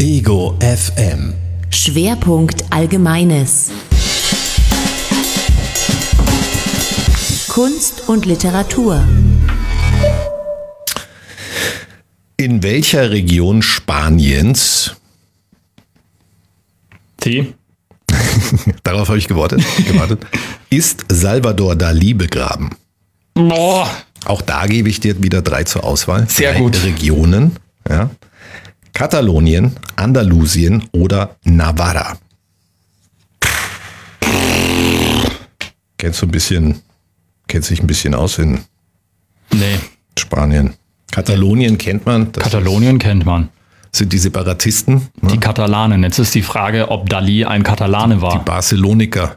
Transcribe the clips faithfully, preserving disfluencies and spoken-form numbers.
Ego F M. Schwerpunkt Allgemeines. Kunst und Literatur. In welcher Region Spaniens? T. Darauf habe ich gewartet, gewartet. Ist Salvador Dalí begraben? Boah. Auch da gebe ich dir wieder drei zur Auswahl. Sehr drei gut. Regionen. Ja. Katalonien, Andalusien oder Navarra. Kennst du ein bisschen, kennst dich ein bisschen aus in Nee. Spanien? Katalonien kennt man. Das Katalonien kennt man. sind die Separatisten. Ne? Die Katalanen. Jetzt ist die Frage, ob Dalí ein Katalane Die war. Barceloniker.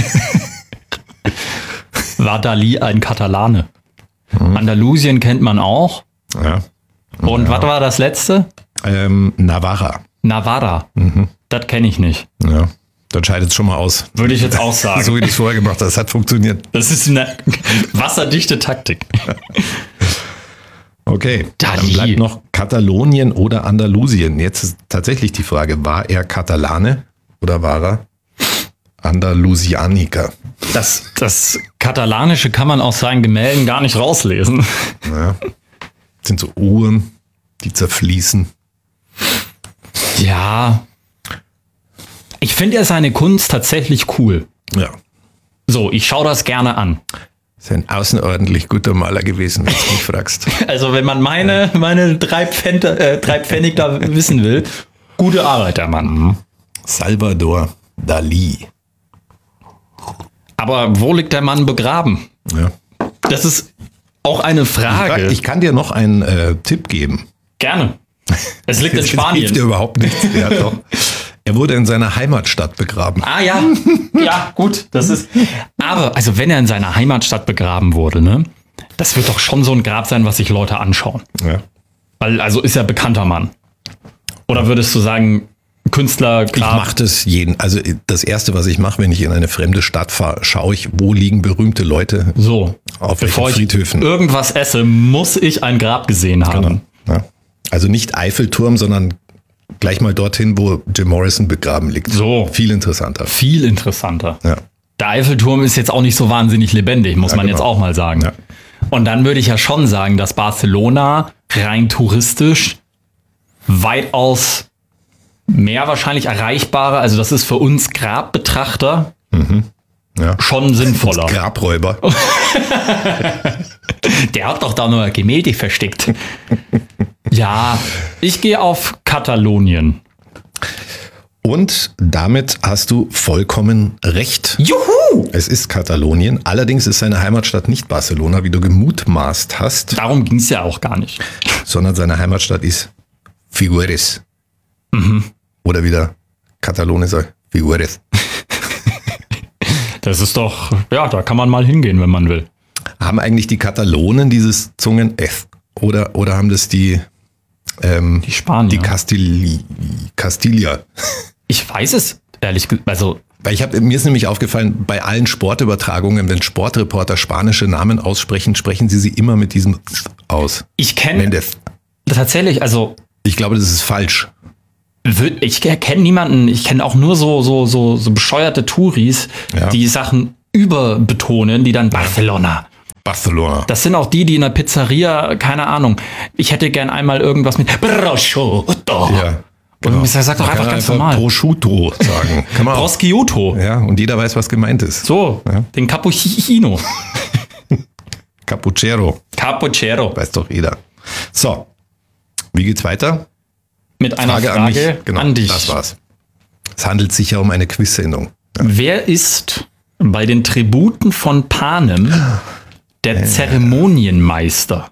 War Dalí ein Katalane? Andalusien kennt man auch. Ja. Und was war das letzte? Ähm, Navarra. Navarra. Das kenne ich nicht. Ja. Dann scheidet es schon mal aus. Würde ich jetzt auch sagen. So wie du es vorher gemacht hast, das hat funktioniert. Das ist eine wasserdichte Taktik. Okay, dann Dalí. bleibt noch Katalonien oder Andalusien. Jetzt ist tatsächlich die Frage, war er Katalane oder war er Andalusianiker? Das, das Katalanische kann man aus seinen Gemälden gar nicht rauslesen. Ja. Das sind so Uhren, die zerfließen. Ja. Ich finde ja seine Kunst tatsächlich cool. Ja, So, ich schaue das gerne an. ist ein außerordentlich guter Maler gewesen, wenn du mich fragst. Also wenn man meine, meine drei, Pfennig, äh, drei Pfennig da wissen will, gute Arbeit, der Mann. Salvador Dalí. Aber wo liegt der Mann begraben? Ja. Das ist auch eine Frage. Ich kann dir noch einen äh, Tipp geben. Gerne. Es liegt in Das hilft dir Spanien. überhaupt nichts. Ja, doch. Er wurde in seiner Heimatstadt begraben. Ah ja, ja gut, das ist. Aber also wenn er in seiner Heimatstadt begraben wurde, ne, das wird doch schon so ein Grab sein, was sich Leute anschauen. Ja. Weil also ist er bekannter Mann. Oder würdest du sagen Künstler Ich Grab? mache das jeden. Also das Erste, was ich mache, wenn ich in eine fremde Stadt fahre, schaue ich, wo liegen berühmte Leute. So, Auf bevor welchen ich Friedhöfen? irgendwas esse, muss ich ein Grab gesehen haben. Ja. Also nicht Eiffelturm, sondern gleich mal dorthin, wo Jim Morrison begraben liegt. So. Viel interessanter. Viel interessanter. Ja. Der Eiffelturm ist jetzt auch nicht so wahnsinnig lebendig, muss Ja, man genau. jetzt auch mal sagen. Ja. Und dann würde ich ja schon sagen, dass Barcelona rein touristisch weitaus mehr wahrscheinlich erreichbarer, also das ist für uns Grabbetrachter Ja. schon sinnvoller. Grabräuber. Der hat doch da nur Gemälde versteckt. Ja, ich gehe auf Katalonien. Und damit hast du vollkommen recht. Juhu! Es ist Katalonien. Allerdings ist seine Heimatstadt nicht Barcelona, wie du gemutmaßt hast, Darum ging es ja auch gar nicht. sondern seine Heimatstadt ist Figueres. Oder wieder Katalone sagt, Figueres. Das ist doch, ja, da kann man mal hingehen, wenn man will. Haben eigentlich die Katalonen dieses Zungen-F? Oder, oder haben das die, ähm, Die Spanier. die Castili Castilla? Ich weiß es, ehrlich gesagt, also Weil ich habe mir ist nämlich aufgefallen, bei allen Sportübertragungen, wenn Sportreporter spanische Namen aussprechen, sprechen sie sie immer mit diesem aus. ich kenne Mendez. tatsächlich, also Ich glaube, das ist falsch. würd- ich kenne niemanden, ich kenne auch nur so, so, so, so bescheuerte Touris, Ja. die Sachen überbetonen, die dann Barcelona. Barcelona. Das sind auch die, die in der Pizzeria, keine Ahnung, ich hätte gern einmal irgendwas mit Prosciutto. Ja. Und ich sag doch Man einfach kann ganz einfach normal. Prosciutto sagen. Kann man auch. Prosciutto. Ja, und jeder weiß, was gemeint ist. So, Ja. den Cappuccino. Cappuccero. Cappuccero. Weiß doch jeder. So. Wie geht's weiter? Mit einer Frage, an mich. Genau, an dich. das war's. Es handelt sich ja um eine Quiz-Sendung. Wer ist bei den Tributen von Panem der Zeremonienmeister?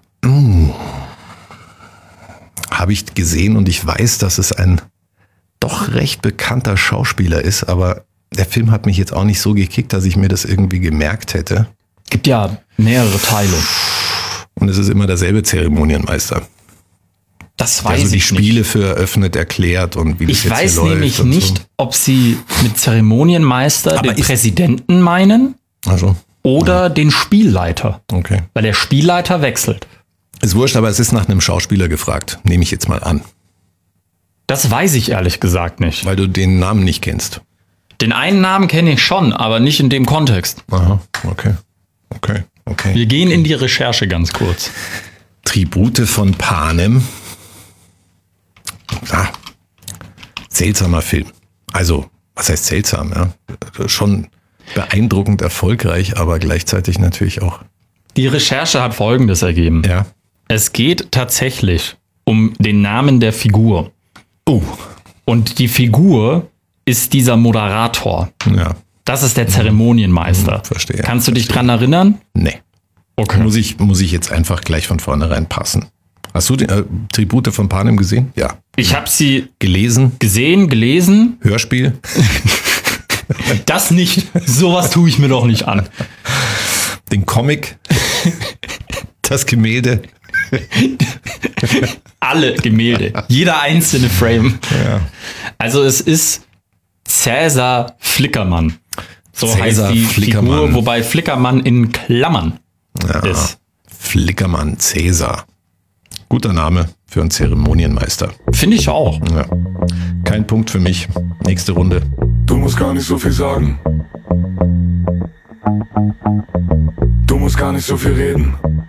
Habe ich gesehen und ich weiß, dass es ein doch recht bekannter Schauspieler ist, aber der Film hat mich jetzt auch nicht so gekickt, dass ich mir das irgendwie gemerkt hätte. Gibt ja mehrere Teile. Und es ist immer derselbe Zeremonienmeister, Das der weiß also die ich Spiele nicht. für eröffnet erklärt und wie das Ich jetzt weiß hier läuft nämlich und nicht, ob sie mit Zeremonienmeister Aber den ist- Präsidenten meinen So. Also, oder den Spielleiter. okay. Weil der Spielleiter wechselt. Ist wurscht, aber es ist nach einem Schauspieler gefragt. Nehme ich jetzt mal an. Das weiß ich ehrlich gesagt nicht. Weil du den Namen nicht kennst. Den einen Namen kenne ich schon, aber nicht in dem Kontext. Aha, okay. Okay, okay. Wir gehen in die Recherche ganz kurz. Tribute von Panem. Ah, seltsamer Film. Also, was heißt seltsam? Ja? Schon beeindruckend erfolgreich, aber gleichzeitig natürlich auch. Die Recherche hat Folgendes ergeben. Ja. Es geht tatsächlich um den Namen der Figur. Oh. Und die Figur ist dieser Moderator. Ja. Das ist der Zeremonienmeister. Hm, verstehe. Kannst du dich verstehe. dran erinnern? Nee. Okay. Muss ich, muss ich jetzt einfach gleich von vornherein passen. Hast du die äh, Tribute von Panem gesehen? Ja. Ich habe sie Gelesen? gesehen, gelesen. Hörspiel? Das nicht. Sowas tue ich mir doch nicht an. Den Comic? Das Gemälde? Alle Gemälde. Jeder einzelne Frame. Ja. Also es ist Cäsar Flickermann. So Cäsar heißt die Flickermann. Figur, wobei Flickermann in Klammern Ja. ist. Flickermann Cäsar. Guter Name für einen Zeremonienmeister. Finde ich auch. Ja. Kein Punkt für mich. Nächste Runde. Du musst gar nicht so viel sagen. Du musst gar nicht so viel reden.